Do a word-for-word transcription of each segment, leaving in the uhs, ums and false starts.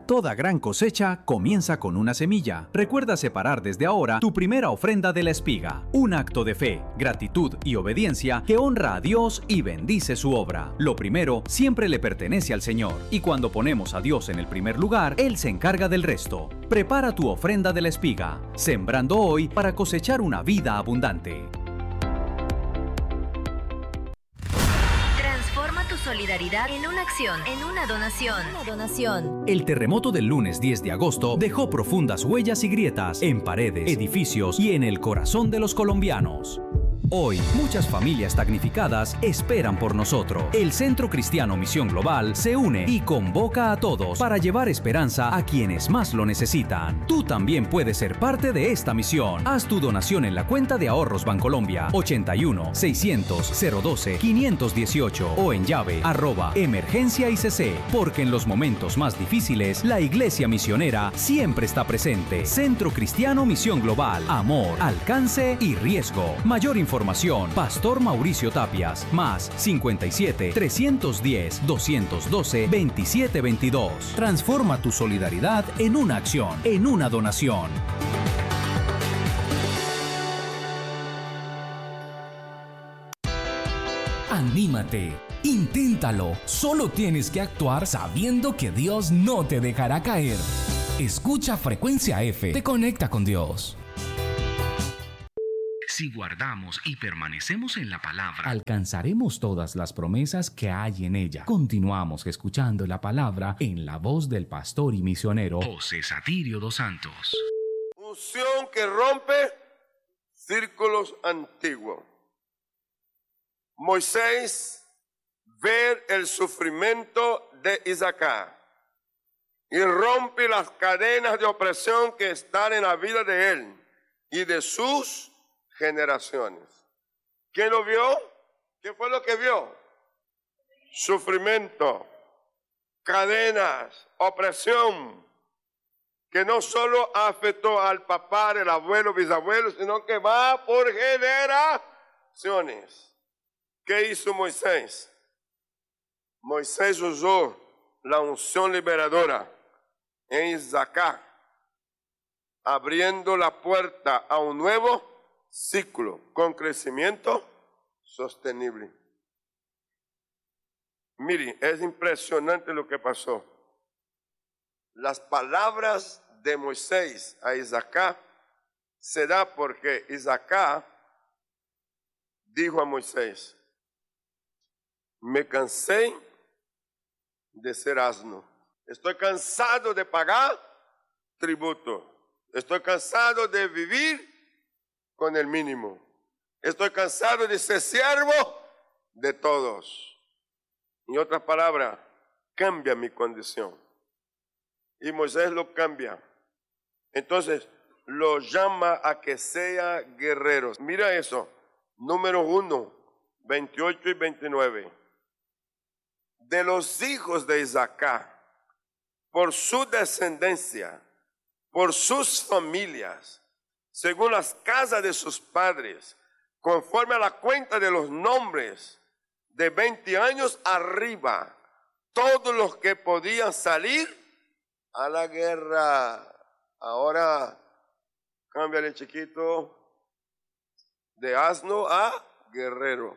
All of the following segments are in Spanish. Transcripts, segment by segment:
Toda gran cosecha comienza con una semilla. Recuerda separar desde ahora tu primera ofrenda de la espiga. Un acto de fe, gratitud y obediencia que honra a Dios y bendice su obra. Lo primero siempre le pertenece al Señor, y cuando ponemos a Dios en el primer lugar, Él se encarga del resto. Prepara tu ofrenda de la espiga, sembrando hoy para cosechar una vida abundante. Tu solidaridad en una acción, en una donación. Una donación. El terremoto del lunes diez de agosto dejó profundas huellas y grietas en paredes, edificios y en el corazón de los colombianos. Hoy, muchas familias damnificadas esperan por nosotros. El Centro Cristiano Misión Global se une y convoca a todos para llevar esperanza a quienes más lo necesitan. Tú también puedes ser parte de esta misión. Haz tu donación en la cuenta de ahorros Bancolombia ochenta y uno, seiscientos, cero doce, quinientos dieciocho o en llave arroba emergencia I C C, porque en los momentos más difíciles, la Iglesia Misionera siempre está presente. Centro Cristiano Misión Global. Amor, alcance y riesgo. Mayor información. Información, Pastor Mauricio Tapias, más cincuenta y siete, trescientos diez, doscientos doce, veintisiete veintidós. Transforma tu solidaridad en una acción, en una donación. Anímate, inténtalo. Solo tienes que actuar sabiendo que Dios no te dejará caer. Escucha Frecuencia F, te conecta con Dios. Si guardamos y permanecemos en la palabra, alcanzaremos todas las promesas que hay en ella. Continuamos escuchando la palabra en la voz del pastor y misionero José Satirio dos Santos. Unción que rompe círculos antiguos. Moisés ve el sufrimiento de Isaac y rompe las cadenas de opresión que están en la vida de él y de sus generaciones. ¿Quién lo vio? ¿Qué fue lo que vio? Sufrimiento, cadenas, opresión, que no solo afectó al papá, el abuelo, bisabuelo, sino que va por generaciones. ¿Qué hizo Moisés? Moisés usó la unción liberadora en Isaac, abriendo la puerta a un nuevo ciclo con crecimiento sostenible. Mire, es impresionante lo que pasó. Las palabras de Moisés a Isaac se da porque Isaac dijo a Moisés: me cansé de ser asno. Estoy cansado de pagar tributo. Estoy cansado de vivir con el mínimo. Estoy cansado de ser siervo de todos. En otras palabras, cambia mi condición. Y Moisés lo cambia. Entonces, lo llama a que sea guerreros. Mira eso. Número uno, veintiocho y veintinueve. De los hijos de Isaac, por su descendencia, por sus familias, según las casas de sus padres, conforme a la cuenta de los nombres, de veinte años arriba, todos los que podían salir a la guerra. Ahora, cámbiale, chiquito, de asno a guerrero.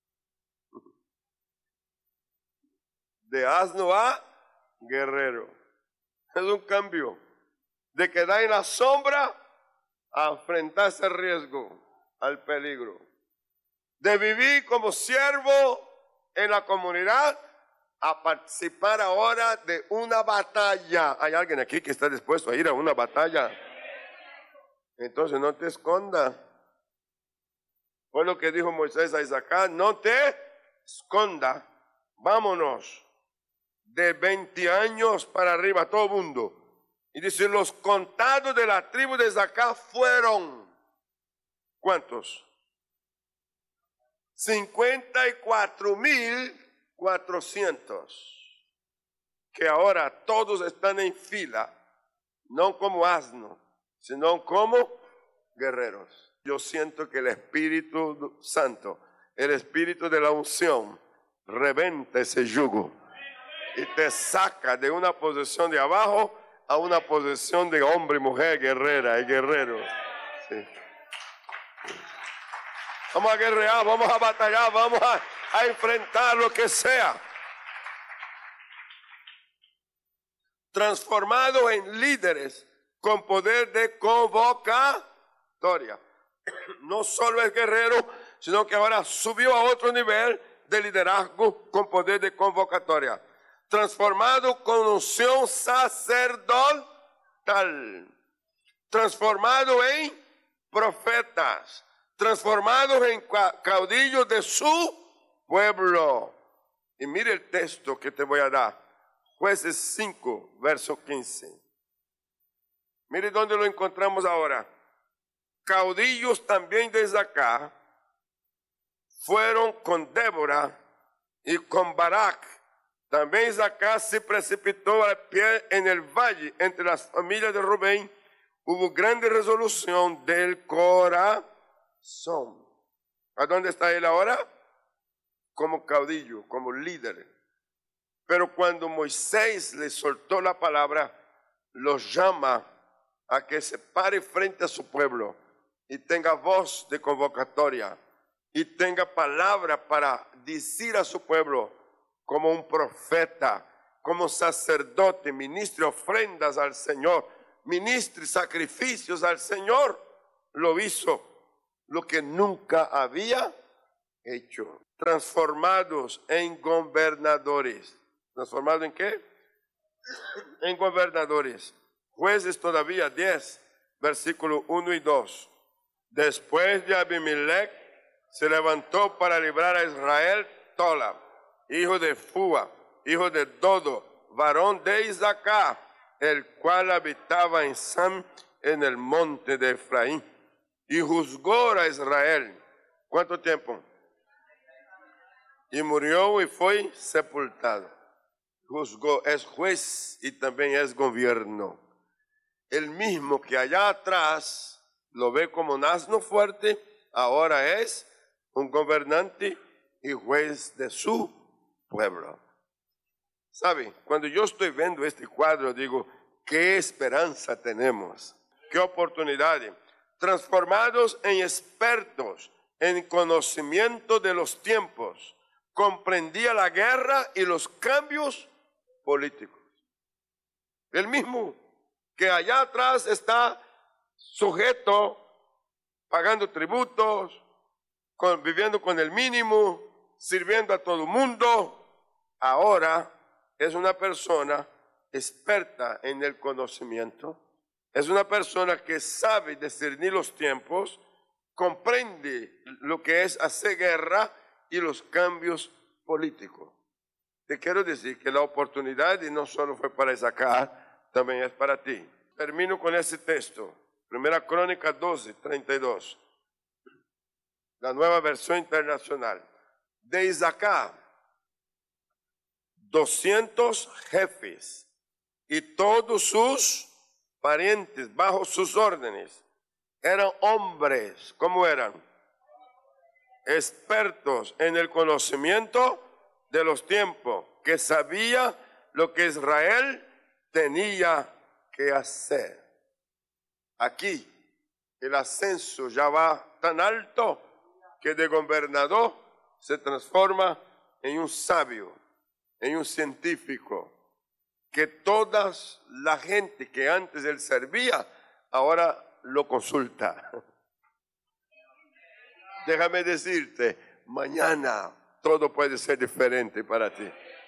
De asno a guerrero. Es un cambio de quedar en la sombra a enfrentarse al riesgo, al peligro. De vivir como siervo en la comunidad a participar ahora de una batalla. ¿Hay alguien aquí que está dispuesto a ir a una batalla? Entonces no te escondas. Fue lo que dijo Moisés a Isaac: no te esconda. Vámonos. De veinte años para arriba, todo el mundo. Y dice, los contados de la tribu de Isaac fueron, ¿cuántos? cincuenta y cuatro mil cuatrocientos. Que ahora todos están en fila, no como asno, sino como guerreros. Yo siento que el Espíritu Santo, el Espíritu de la unción, reventa ese yugo. y te saca de una posición de abajo a una posición de hombre y mujer guerrera y guerrero. Sí. Vamos a guerrear, vamos a batallar, vamos a, a enfrentar lo que sea. Transformado en líderes con poder de convocatoria. No solo es guerrero, sino que ahora subió a otro nivel de liderazgo con poder de convocatoria. Transformado con unción sacerdotal. Transformado en profetas. Transformados en caudillos de su pueblo. Y mire el texto que te voy a dar. Jueces cinco, verso quince. Mire dónde lo encontramos ahora. Caudillos también desde acá fueron con Débora y con Barak. También Isaac se precipitó al pie en el valle entre las familias de Rubén. Hubo grande resolución del corazón. ¿A dónde está él ahora? Como caudillo, como líder. Pero cuando Moisés le soltó la palabra, los llama a que se pare frente a su pueblo y tenga voz de convocatoria y tenga palabra para decir a su pueblo como un profeta, como sacerdote, ministre ofrendas al Señor, ministre sacrificios al Señor. Lo hizo, lo que nunca había hecho. Transformados en gobernadores. ¿Transformado en qué? En gobernadores. Jueces todavía diez, versículo uno y dos. Después de Abimelech se levantó para librar a Israel Tola, hijo de Fua, hijo de Dodo, varón de Isaac, el cual habitaba en Sam, en el monte de Efraín, y juzgó a Israel. ¿Cuánto tiempo? Y murió y fue sepultado. Juzgó, es juez y también es gobierno. El mismo que allá atrás lo ve como un asno fuerte, ahora es un gobernante y juez de su pueblo. ¿Sabe? Cuando yo estoy viendo este cuadro, digo, qué esperanza tenemos, qué oportunidades. Transformados en expertos en conocimiento de los tiempos, comprendía la guerra y los cambios políticos. El mismo que allá atrás está sujeto, pagando tributos, con, viviendo con el mínimo, sirviendo a todo el mundo, ahora es una persona experta en el conocimiento, es una persona que sabe discernir los tiempos, comprende lo que es hacer guerra y los cambios políticos. Te quiero decir que la oportunidad no solo fue para Isaac, también es para ti. Termino con ese texto. Primera Crónica doce, treinta y dos. La nueva versión internacional. De Isaac, doscientos jefes y todos sus parientes bajo sus órdenes. Eran hombres, ¿cómo eran? Expertos en el conocimiento de los tiempos, que sabía lo que Israel tenía que hacer. Aquí el ascenso ya va tan alto que de gobernador se transforma en un sabio, en un científico, que toda la gente que antes él servía, ahora lo consulta. Déjame decirte, mañana todo puede ser diferente para ti.